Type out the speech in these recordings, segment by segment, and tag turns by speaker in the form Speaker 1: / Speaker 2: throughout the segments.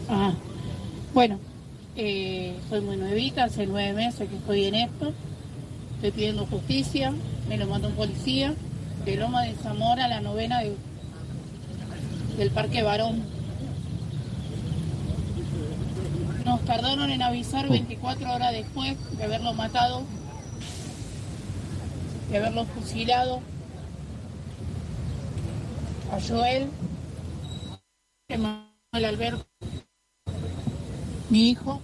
Speaker 1: Ah, bueno, soy muy nuevita, hace 9 meses que estoy en esto. Estoy pidiendo justicia, me lo mandó un policía de Loma de Zamora, la novena del Parque Barón. Nos tardaron en avisar 24 horas después de haberlo matado, de haberlo fusilado a Joel, Emanuel Alberto, mi hijo.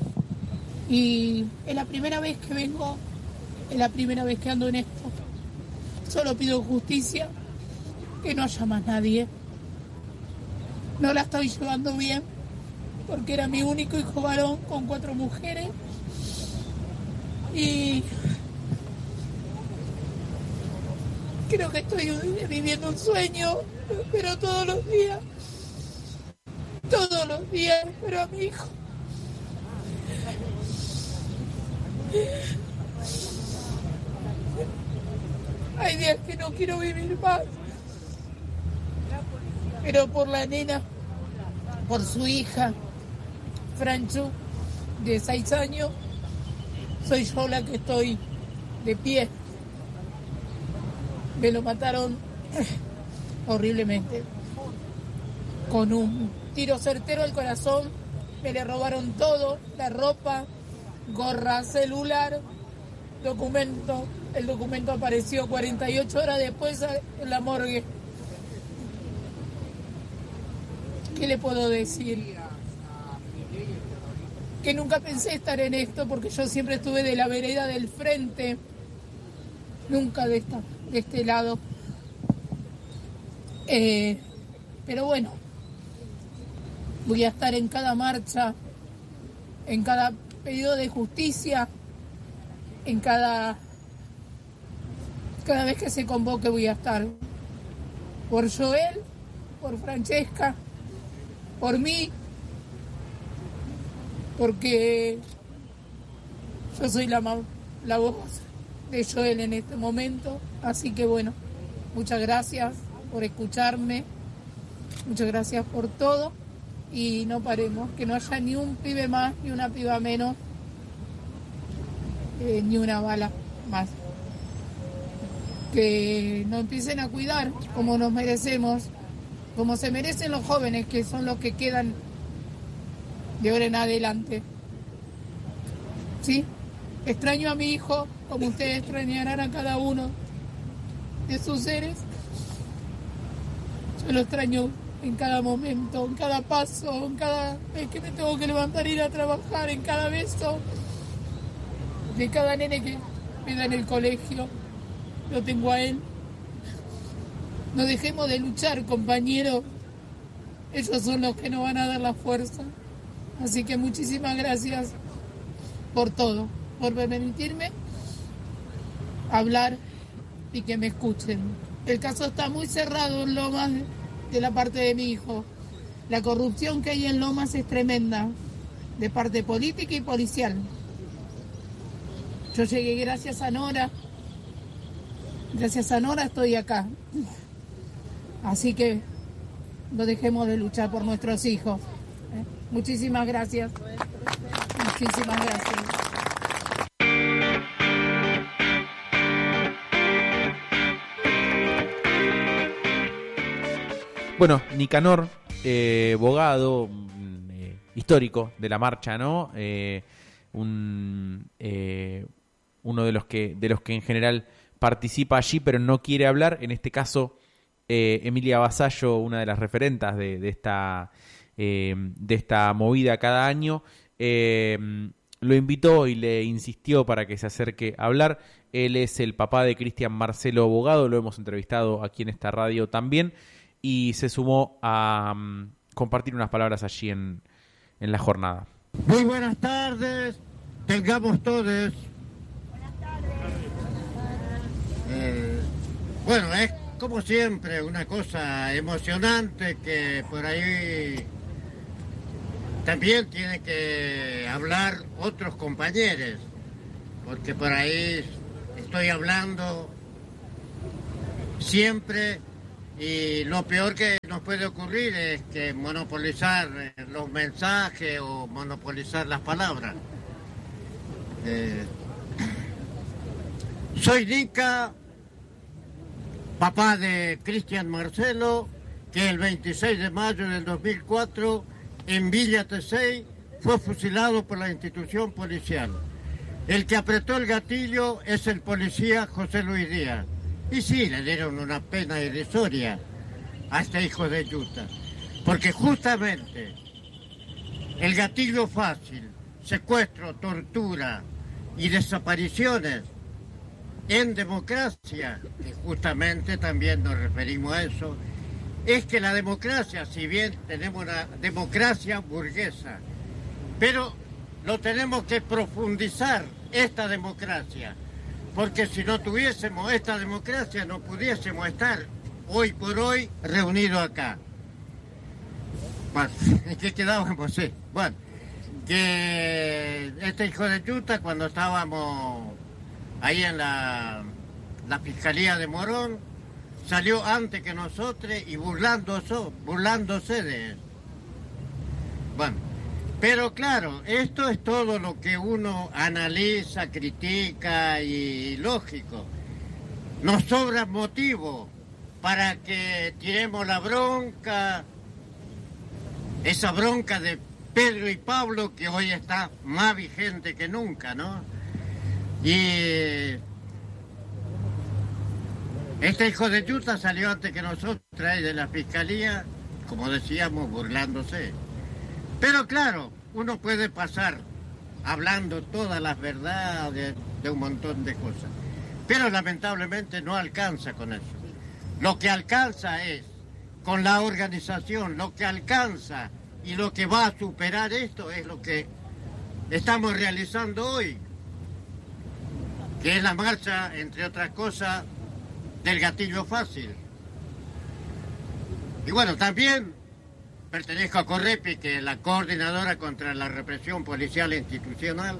Speaker 1: Y es la primera vez que vengo, es la primera vez que ando en esto. Solo pido justicia, que no haya más nadie. No la estoy llevando bien, porque era mi único hijo varón con 4 mujeres. Y creo que estoy viviendo un sueño, pero todos los días espero a mi hijo. Hay días que no quiero vivir más, pero por la nena, por su hija, Franchu, de 6 años, soy yo la que estoy de pie. Me lo mataron horriblemente, con un tiro certero al corazón. Me le robaron todo, la ropa, gorra, celular, documento. El documento apareció 48 horas después en la morgue. ¿Qué le puedo decir? Que nunca pensé estar en esto, porque yo siempre estuve de la vereda del frente, nunca de este lado. Pero bueno, voy a estar en cada marcha, en cada pedido de justicia, en cada vez que se convoque voy a estar. Por Joel, por Francesca, por mí, porque yo soy la voz de Joel en este momento. Así que bueno, muchas gracias por escucharme, muchas gracias por todo, y no paremos, que no haya ni un pibe más, ni una piba menos, ni una bala más. Que nos empiecen a cuidar como nos merecemos, como se merecen los jóvenes, que son los que quedan de ahora en adelante. ¿Sí? Extraño a mi hijo, como ustedes extrañarán a cada uno de sus seres. Yo lo extraño en cada momento, en cada paso, en cada vez que me tengo que levantar e ir a trabajar, en cada beso de cada nene que me da en el colegio. Lo tengo a él. No dejemos de luchar, compañeros. Ellos son los que nos van a dar la fuerza. Así que muchísimas gracias por todo, por permitirme hablar y que me escuchen. El caso está muy cerrado en Lomas de la parte de mi hijo. La corrupción que hay en Lomas es tremenda, de parte política y policial. Yo llegué gracias a Nora. Gracias a Nora estoy acá. Así que no dejemos de luchar por nuestros hijos. Muchísimas gracias. Muchísimas gracias.
Speaker 2: Bueno, Nicanor, abogado histórico de la marcha, ¿no? Uno de los que en general participa allí, pero no quiere hablar. En este caso, Emilia Vasallo, una de las referentas de esta movida cada año, lo invitó y le insistió para que se acerque a hablar. Él es el papá de Cristian Marcelo Bogado, lo hemos entrevistado aquí en esta radio también, y se sumó a compartir unas palabras allí en la jornada.
Speaker 3: Muy buenas tardes, tengamos todos. Bueno, es como siempre una cosa emocionante que por ahí también tiene que hablar otros compañeros, porque por ahí estoy hablando siempre y lo peor que nos puede ocurrir es que monopolizar los mensajes o monopolizar las palabras. Soy Nica, papá de Cristian Marcelo, que el 26 de mayo del 2004 en Villa Tesey fue fusilado por la institución policial. El que apretó el gatillo es el policía José Luis Díaz. Y sí, le dieron una pena irrisoria a este hijo de yuta, porque justamente el gatillo fácil, secuestro, tortura y desapariciones en democracia, que justamente también nos referimos a eso, es que la democracia, si bien tenemos una democracia burguesa, pero lo tenemos que profundizar, esta democracia, porque si no tuviésemos esta democracia no pudiésemos estar hoy por hoy reunidos acá. Bueno, ¿en qué quedábamos? Sí. Bueno, que este hijo de yuta, cuando estábamos ahí en la Fiscalía de Morón, salió antes que nosotros y burlándose de él. Bueno, pero claro, esto es todo lo que uno analiza, critica y lógico. Nos sobra motivo para que tiremos la bronca, esa bronca de Pedro y Pablo que hoy está más vigente que nunca, ¿no? Y este hijo de yuta salió antes que nosotros ahí de la fiscalía, como decíamos, burlándose. Pero claro, uno puede pasar hablando todas las verdades de un montón de cosas, pero lamentablemente no alcanza con eso. Lo que alcanza es, con la organización, lo que alcanza y lo que va a superar esto es lo que estamos realizando hoy, que es la marcha, entre otras cosas, del gatillo fácil. Y bueno, también pertenezco a Correpi, que es la coordinadora contra la represión policial e institucional.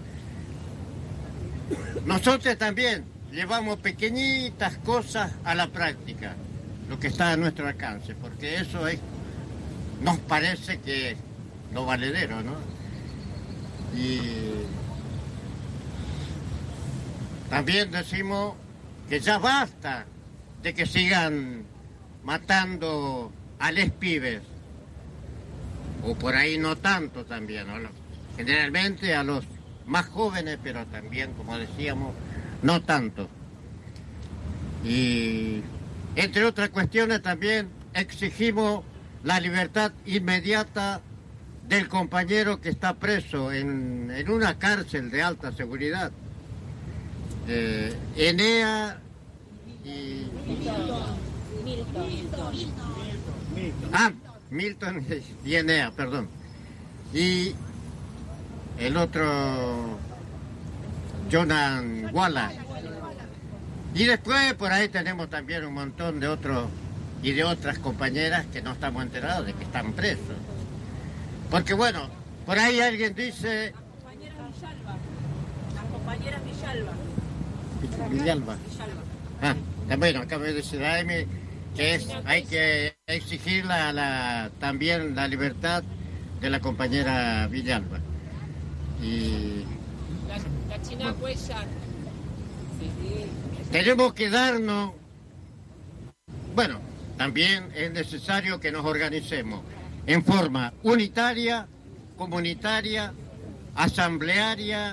Speaker 3: Nosotros también llevamos pequeñitas cosas a la práctica, lo que está a nuestro alcance, porque eso es, nos parece que es lo valedero, ¿no? Y también decimos que ya basta de que sigan matando a les pibes, o por ahí no tanto también, ¿no? Generalmente a los más jóvenes, pero también, como decíamos, no tanto. Y entre otras cuestiones también exigimos la libertad inmediata del compañero que está preso en una cárcel de alta seguridad. Enea y... Milton y Enea, perdón. Y el otro, Jonan Wallace. Y después por ahí tenemos también un montón de otros y de otras compañeras que no estamos enterados de que están presos. Porque bueno, por ahí alguien dice...
Speaker 4: Las compañeras Villalba.
Speaker 3: Villalba. Bueno, acá me dice Jaime que hay que exigir también la libertad de la compañera Villalba. Y...
Speaker 4: La China Cuellar.
Speaker 3: Tenemos que darnos... Bueno, también es necesario que nos organicemos en forma unitaria, comunitaria, asamblearia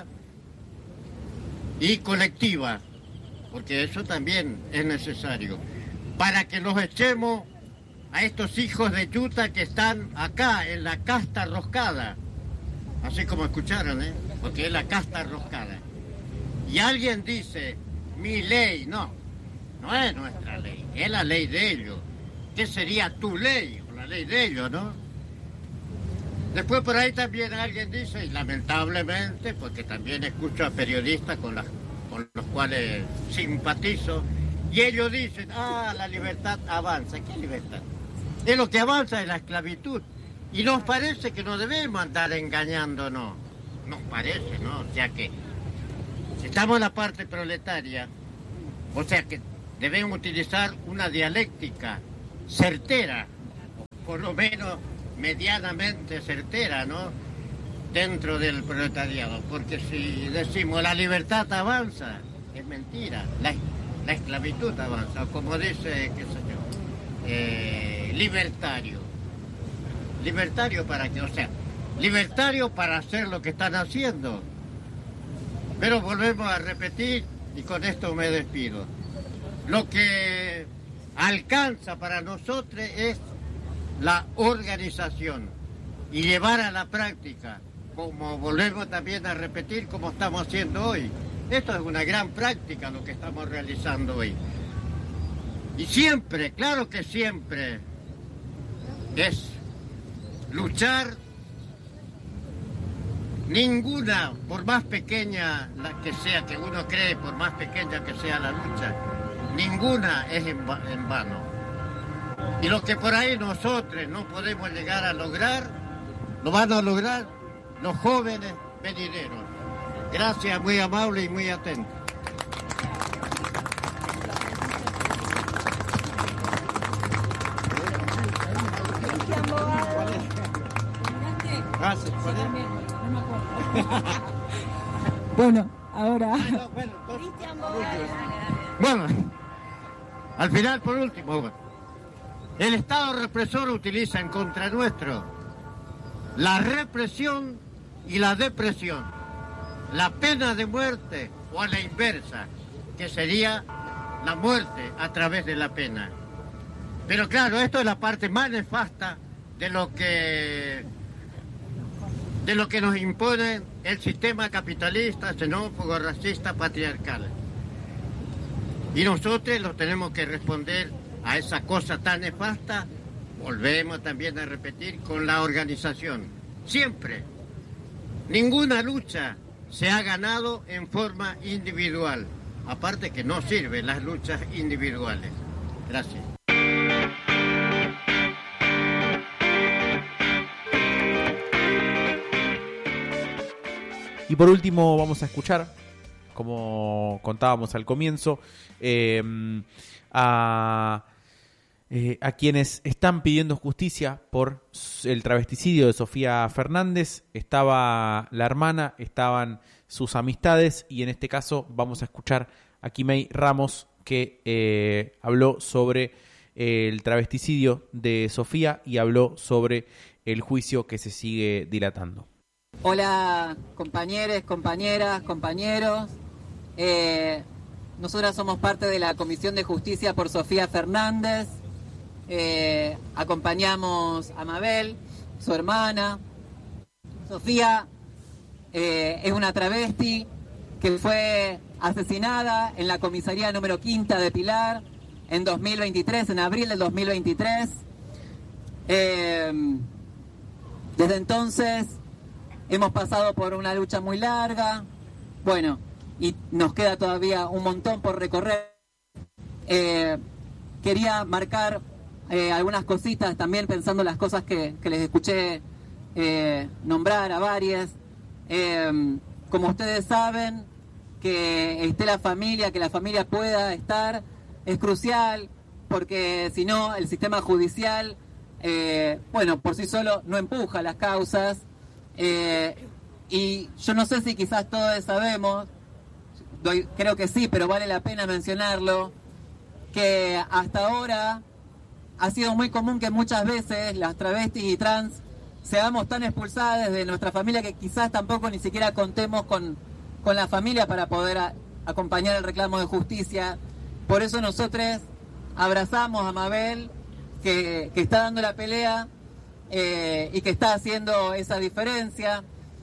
Speaker 3: y colectiva, porque eso también es necesario, para que los echemos a estos hijos de yuta que están acá en la casta roscada, así como escucharon, porque es la casta roscada. Y alguien dice, mi ley, no es nuestra ley, es la ley de ellos. ¿Qué sería tu ley o la ley de ellos, no? Después por ahí también alguien dice, y lamentablemente, porque también escucho a periodistas con los cuales simpatizo, y ellos dicen, la libertad avanza. ¿Qué libertad? Es lo que avanza es la esclavitud. Y nos parece que no debemos andar engañándonos. Nos parece, ¿no? O sea que, si estamos en la parte proletaria, o sea que debemos utilizar una dialéctica certera por lo menos medianamente certera, ¿no?, dentro del proletariado. Porque si decimos la libertad avanza, es mentira, la esclavitud avanza, como dice, qué sé yo, libertario. ¿Libertario para qué? O sea, libertario para hacer lo que están haciendo. Pero volvemos a repetir, y con esto me despido. Lo que alcanza para nosotros es la organización y llevar a la práctica, como volvemos también a repetir, como estamos haciendo hoy. Esto es una gran práctica lo que estamos realizando hoy. Y siempre, claro que siempre, es luchar. Ninguna, por más pequeña la que sea, que uno cree, por más pequeña que sea la lucha, ninguna es en vano. Y lo que por ahí nosotros no podemos llegar a lograr, lo van a lograr los jóvenes venideros. Gracias, muy amable y muy atento. Gracias,
Speaker 5: Bueno, ahora...
Speaker 3: Bueno, al final, por último, el Estado represor utiliza en contra nuestro la represión y la depresión, la pena de muerte o a la inversa, que sería la muerte a través de la pena. Pero claro, esto es la parte más nefasta de lo que nos impone el sistema capitalista, xenófobo, racista, patriarcal. Y nosotros lo tenemos que responder a esa cosa tan nefasta, volvemos también a repetir, con la organización. Siempre. Ninguna lucha se ha ganado en forma individual. Aparte que no sirven las luchas individuales. Gracias.
Speaker 2: Y por último vamos a escuchar, como contábamos al comienzo, a quienes están pidiendo justicia por el travesticidio de Sofía Fernández. Estaba la hermana, estaban sus amistades, y en este caso vamos a escuchar a Quimei Ramos, que habló sobre el travesticidio de Sofía y habló sobre el juicio que se sigue dilatando.
Speaker 5: Hola compañeros, compañeras, compañeros. Nosotras somos parte de la Comisión de Justicia por Sofía Fernández. Acompañamos a Mabel, su hermana. Sofía es una travesti que fue asesinada en la comisaría número 5 de Pilar en 2023, en abril del 2023. Desde entonces hemos pasado por una lucha muy larga, bueno, y nos queda todavía un montón por recorrer. Quería marcar algunas cositas, también pensando las cosas que les escuché nombrar a varias. Como ustedes saben, que esté la familia, que la familia pueda estar, es crucial, porque si no, el sistema judicial, bueno, por sí solo no empuja las causas. Y yo no sé si quizás todos sabemos, creo que sí, pero vale la pena mencionarlo, que hasta ahora ha sido muy común que muchas veces las travestis y trans seamos tan expulsadas de nuestra familia que quizás tampoco ni siquiera contemos con la familia para poder acompañar el reclamo de justicia. Por eso nosotros abrazamos a Mabel, que está dando la pelea y que está haciendo esa diferencia.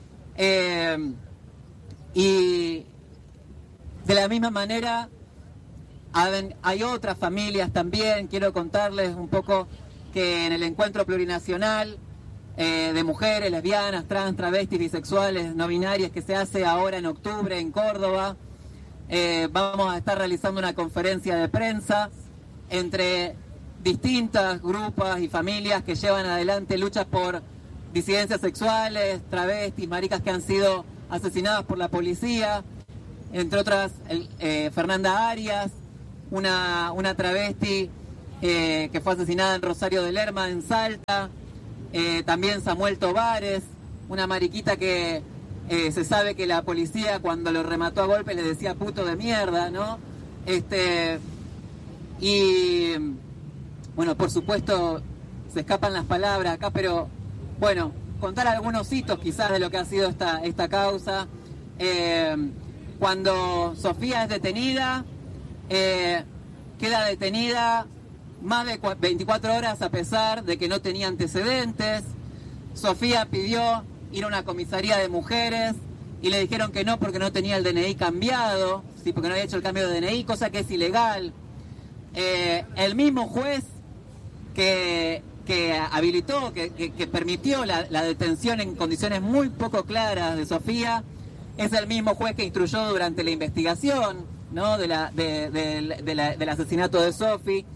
Speaker 5: Y de la misma manera hay otras familias también. Quiero contarles un poco que en el encuentro plurinacional de mujeres, lesbianas, trans, travestis, bisexuales, no binarias, que se hace ahora en octubre en Córdoba, vamos a estar realizando una conferencia de prensa entre distintas grupos y familias que llevan adelante luchas por disidencias sexuales, travestis, maricas que han sido asesinadas por la policía, entre otras Fernanda Arias, una travesti que fue asesinada en Rosario de Lerma, en Salta. También Samuel Tovares, una mariquita que se sabe que la policía cuando lo remató a golpe le decía puto de mierda, ¿no? Y bueno, por supuesto se escapan las palabras acá, pero bueno, contar algunos hitos quizás de lo que ha sido esta causa. Cuando Sofía es detenida, queda detenida más de 24 horas a pesar de que no tenía antecedentes. Sofía pidió ir a una comisaría de mujeres y le dijeron que no porque no tenía el DNI cambiado, sí, porque no había hecho el cambio de DNI, cosa que es ilegal. El mismo juez que habilitó, que permitió la detención en condiciones muy poco claras de Sofía, es el mismo juez que instruyó durante la investigación, ¿no? del asesinato de Sofi.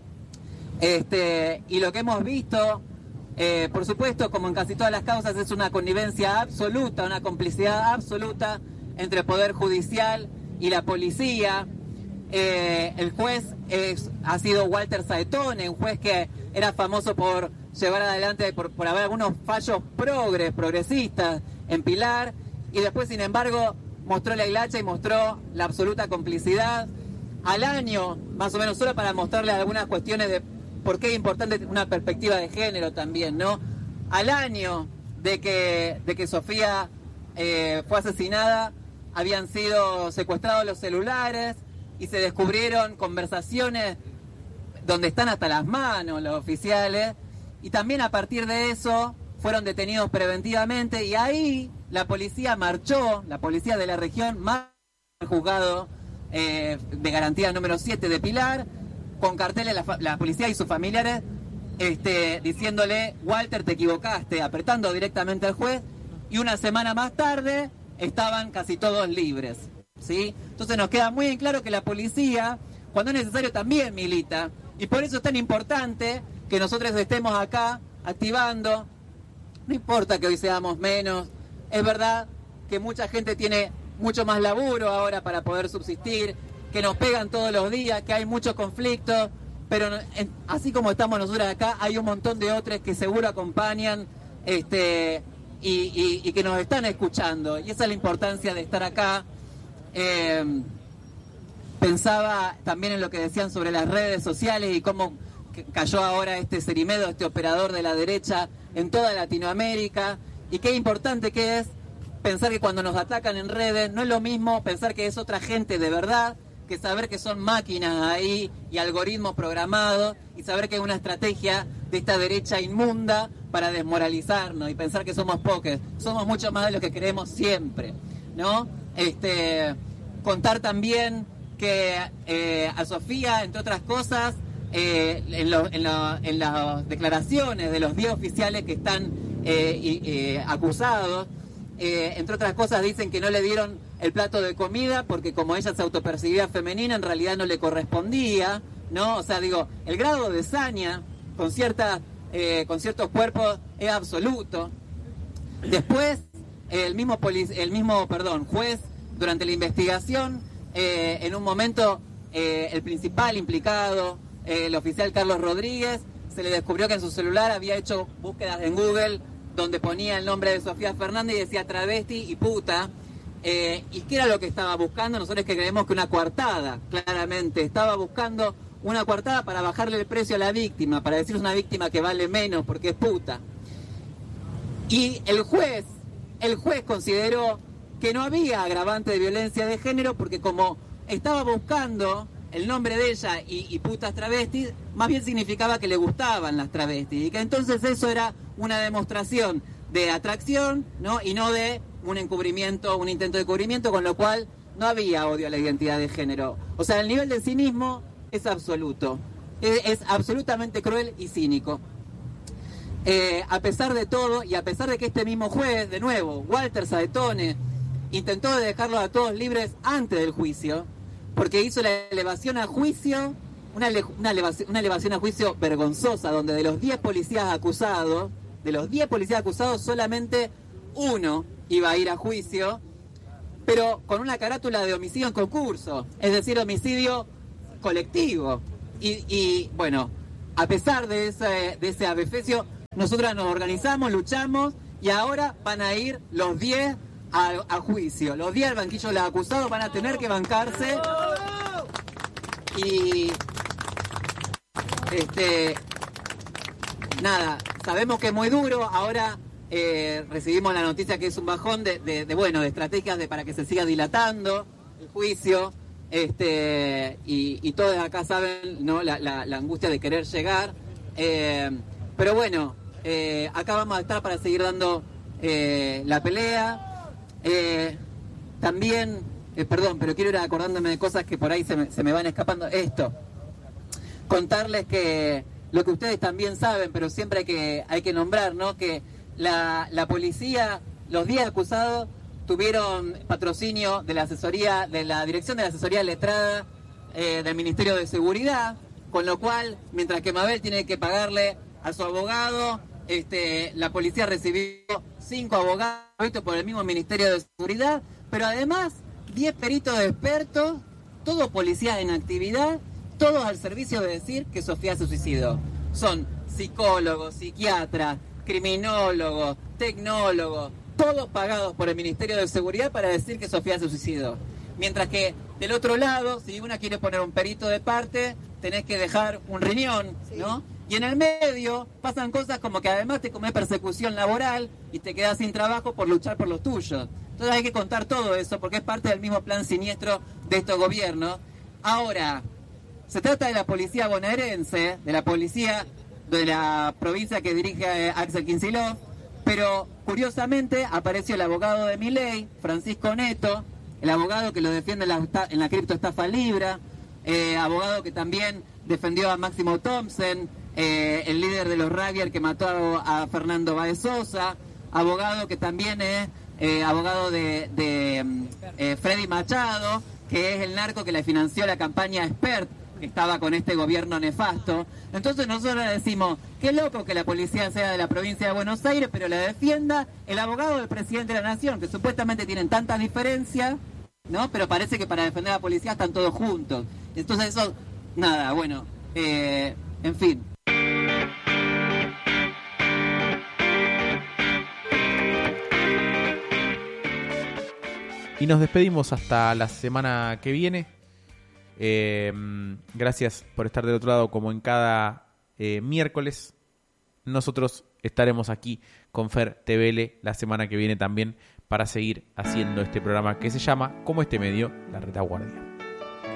Speaker 5: Y lo que hemos visto, por supuesto, como en casi todas las causas, es una connivencia absoluta, una complicidad absoluta entre el Poder Judicial y la policía. El juez ha sido Walter Saetone, un juez que era famoso por llevar adelante, por haber algunos fallos progresistas en Pilar, y después, sin embargo, mostró la hilacha y mostró la absoluta complicidad. Al año, más o menos, solo para mostrarles algunas cuestiones de por qué es importante una perspectiva de género también, ¿no? Al año de que Sofía fue asesinada, habían sido secuestrados los celulares y se descubrieron conversaciones donde están hasta las manos los oficiales, y también a partir de eso fueron detenidos preventivamente, y ahí la policía marchó, la policía de la región, marchó al juzgado de garantía número 7 de Pilar, con carteles, la policía y sus familiares diciéndole: Walter, te equivocaste, apretando directamente al juez, y una semana más tarde estaban casi todos libres, ¿sí? Entonces nos queda muy en claro que la policía, cuando es necesario, también milita, y por eso es tan importante que nosotros estemos acá activando. No importa que hoy seamos menos, es verdad que mucha gente tiene mucho más laburo ahora para poder subsistir, que nos pegan todos los días, que hay muchos conflictos, pero así como estamos nosotros acá, hay un montón de otros que seguro acompañan y que nos están escuchando, y esa es la importancia de estar acá. Pensaba también en lo que decían sobre las redes sociales y cómo cayó ahora este Cerimedo, este operador de la derecha en toda Latinoamérica, y qué importante que es pensar que cuando nos atacan en redes no es lo mismo pensar que es otra gente de verdad que saber que son máquinas ahí y algoritmos programados, y saber que es una estrategia de esta derecha inmunda para desmoralizarnos y pensar que somos pocos. Somos mucho más de lo que creemos siempre, ¿no? Contar también que a Sofía, entre otras cosas, en las declaraciones de los 10 oficiales que están acusados, entre otras cosas dicen que no le dieron el plato de comida porque como ella se autopercibía femenina, en realidad no le correspondía, ¿no? O sea, digo, el grado de saña con ciertos cuerpos es absoluto. Después, el mismo juez, durante la investigación, en un momento, el principal implicado, el oficial Carlos Rodríguez, se le descubrió que en su celular había hecho búsquedas en Google donde ponía el nombre de Sofía Fernández y decía travesti y puta. ¿Y qué era lo que estaba buscando? Nosotros que creemos que una coartada, claramente. Estaba buscando una coartada para bajarle el precio a la víctima, para decir es una víctima que vale menos porque es puta. Y el juez consideró que no había agravante de violencia de género porque como estaba buscando el nombre de ella y putas travestis, más bien significaba que le gustaban las travestis, y que entonces eso era una demostración de atracción, ¿no? Y no de un encubrimiento, un intento de encubrimiento, con lo cual no había odio a la identidad de género. O sea, el nivel de cinismo es absoluto, es absolutamente cruel y cínico. A pesar de todo, y a pesar de que este mismo juez, de nuevo, Walter Saetone, intentó dejarlos a todos libres antes del juicio, porque hizo la elevación a juicio, una elevación a juicio vergonzosa, donde de los 10 policías acusados, solamente uno iba a ir a juicio, pero con una carátula de homicidio en concurso, es decir, homicidio colectivo, Y bueno, a pesar de ese adefesio, nosotros nos organizamos, luchamos y ahora van a ir los 10 a juicio. Los 10 al banquillo de los acusados van a tener que bancarse. Y nada, sabemos que es muy duro. Ahora recibimos la noticia que es un bajón de estrategias para que se siga dilatando el juicio. Y todos acá saben, ¿no? la angustia de querer llegar. Pero bueno, acá vamos a estar para seguir dando la pelea. También, perdón, pero quiero ir acordándome de cosas que por ahí se me van escapando. Contarles que lo que ustedes también saben, pero siempre hay que nombrar, ¿no? Que la policía, los 10 acusados, tuvieron patrocinio de la asesoría, de la Dirección de la Asesoría Letrada del Ministerio de Seguridad, con lo cual, mientras que Mabel tiene que pagarle a su abogado, la policía recibió 5 abogados por el mismo Ministerio de Seguridad, pero además 10 peritos expertos, todos policías en actividad, todos al servicio de decir que Sofía se suicidó. Son psicólogos, psiquiatras, criminólogos, tecnólogos, todos pagados por el Ministerio de Seguridad para decir que Sofía se suicidó. Mientras que del otro lado, si una quiere poner un perito de parte, tenés que dejar un riñón, ¿no? Y en el medio pasan cosas como que además te comés persecución laboral y te quedás sin trabajo por luchar por los tuyos. Entonces hay que contar todo eso porque es parte del mismo plan siniestro de estos gobiernos. Ahora, se trata de la policía bonaerense, de la policía de la provincia que dirige Axel Kicillof, pero curiosamente apareció el abogado de Milei, Francisco Neto, el abogado que lo defiende en la criptoestafa Libra, abogado que también defendió a Máximo Thompson, el líder de los Ruggier que mató a Fernando Báez Sosa, abogado que también es abogado de Freddy Machado, que es el narco que le financió la campaña Expert, que estaba con este gobierno nefasto. Entonces nosotros decimos, qué loco que la policía sea de la provincia de Buenos Aires, pero la defienda el abogado del presidente de la Nación, que supuestamente tienen tantas diferencias, ¿no? Pero parece que para defender a la policía están todos juntos. Entonces eso, nada, bueno, en fin.
Speaker 2: Y nos despedimos hasta la semana que viene. Gracias por estar del otro lado como en cada miércoles. Nosotros estaremos aquí con Fer TVL la semana que viene también para seguir haciendo este programa que se llama, como este medio, La Retaguardia.